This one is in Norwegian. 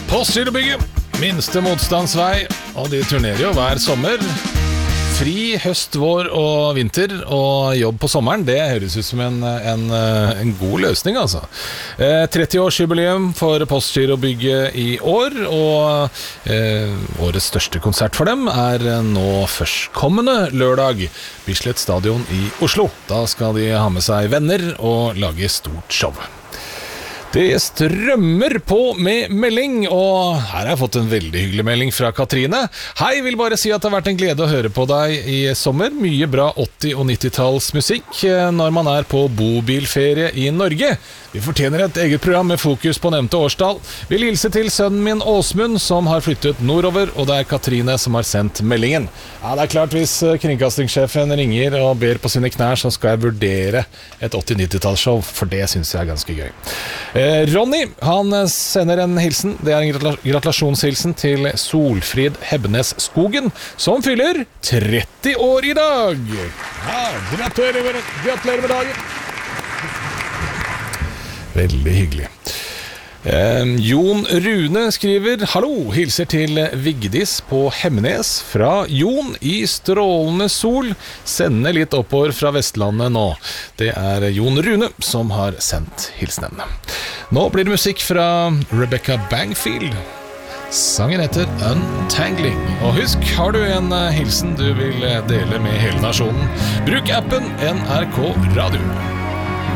Postgirobygget, minste motstandsvei, og de turnerer jo hver sommer. Fri, høst, vår og vinter, og jobb på sommeren, det høres ut som en god løsning, altså. 30-årsjubileum for Postgirobygget i år, og årets største konsert for dem nå førstkommende lørdag, Bislett Stadion i Oslo. Da skal de ha med seg venner og lage stort show. Det strømmer på med melding, og her har jeg fått en veldig hyggelig melding fra Katrine. Hei, vil bare si at det har vært en glede å høre på deg i sommer. Mye bra 80- og 90-talls musikk når man på bobilferie i Norge. Vi fortjener et eget program med fokus på nevnte årstall. Vil hilse til sønnen min Åsmund, som har flyttet nordover, og det Katrine som har sendt meldingen. Ja, det klart, hvis kringkastingssjefen ringer og ber på sine knær, så skal jeg vurdere et 80-90-tallsshow, for det synes jeg ganske gøy. Ronny, han sender en hilsen. Det en gratulasjonshilsen til Solfrid Hebnes Skogen, som fyller 30 år i dag. Ja, gratulerer med dagen. Veldig hyggelig. Jon Rune skriver: Hallo, hilser til Vigdis på Hemnes fra Jon i strålende sol. Sender litt oppover fra Vestlandet nå. Det Jon Rune som har sendt hilsenen. Nå blir det musikk fra Rebecca Bangfield. Sangen heter Untangling. Og husk, har du en hilsen du vil dele med hele nasjonen, bruk appen NRK Radio.